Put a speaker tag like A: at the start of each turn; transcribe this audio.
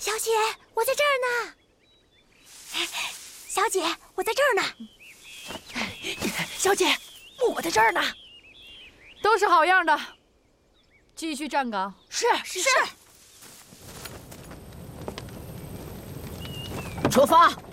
A: 小姐，我在这儿呢。小姐，我在这儿呢。小姐，我在这儿呢。
B: 都是好样的，继续站岗。
A: 是。
C: 出发。